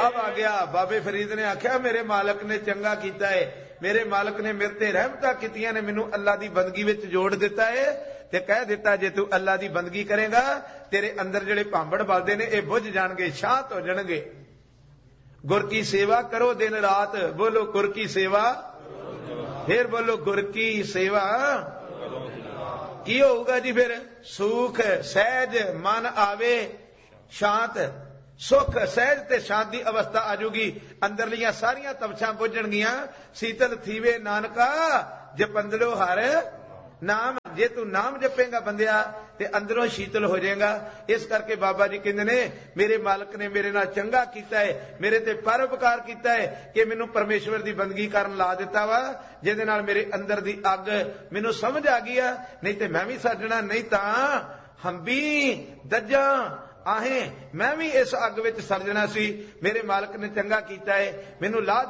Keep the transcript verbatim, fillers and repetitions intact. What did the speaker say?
जवाब आ गया। बाबे फरीद ने आख्या मेरे मालक ने चंगा कीता है, मेरे मालक ने मेरे ते रहमतां कीतियां ने, मैनू अल्लाह दी बंदगी विच जोड़ दिता है ते कह दिता जे तू अल्लाह दी बंदगी करेगा तेरे अंदर जिहड़े भांबड़ बलदे ने ये बुझ जाणगे, शांत हो जाणगे। गुर की सेवा करो दिन रात, बोलो गुर की सेवा, फिर बोलो गुर की सेवा। की होगा जी फिर? सुख सहज मन आवे, शांत सुख सहज ते शांति अवस्था आजूगी, अंदरलियां सारियां तपछां बुझणगियां। शीतल थीवे नानका जपंदड़ो हर नाम, जे तू नाम जपेगा बंदिया ते अंदरों शीतल हो जाएगा। इस करके बाबा जी कहते ने मेरे मालक ने मेरे नाल चंगा कीता है, मेरे ते परोपकार कीता है कि मैनू परमेश्वर दी बंदगी करन ला दिता वा, जिहदे नाल मेरे अंदर दी अग मैनू समझ आ गई आ। नहीं ते मैं भी सजना, नहीं तां हंबी दज्जा आहें मैं भी इस अग विच सड़ जाना सी। मेरे मालक ने चंगा कीता है, मैनू ला